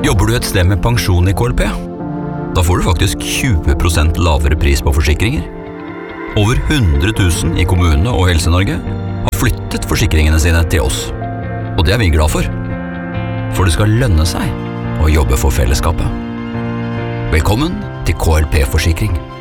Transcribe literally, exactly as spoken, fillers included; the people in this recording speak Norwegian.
Jobber du et sted med pensjon i K L P? Da får du faktisk tjue prosent lavere pris på forsikringer. Over hundre tusen i kommunene og Helse-Norge har flyttet forsikringene sine til oss. Og det er vi glad for. For det skal lønne seg å jobbe for fellesskapet. Velkommen til K L P-forsikring.